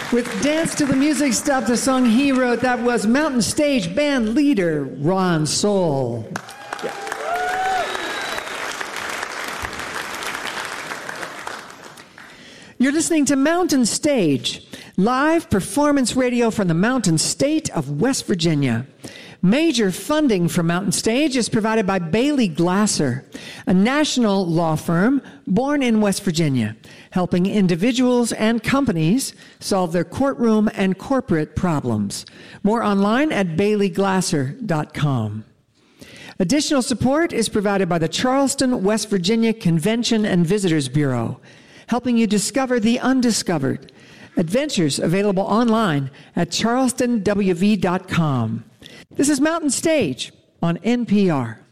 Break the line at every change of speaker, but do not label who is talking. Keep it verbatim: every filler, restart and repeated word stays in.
With Dance to the Music, Stop the Song he wrote, that was Mountain Stage band leader Ron Soul. You're listening to Mountain Stage, live performance radio from the Mountain State of West Virginia. Major funding for Mountain Stage is provided by Bailey Glasser, a national law firm born in West Virginia, helping individuals and companies solve their courtroom and corporate problems. More online at bailey glasser dot com. Additional support is provided by the Charleston, West Virginia Convention and Visitors Bureau, helping you discover the undiscovered. Adventures available online at charleston w v dot com. This is Mountain Stage on N P R.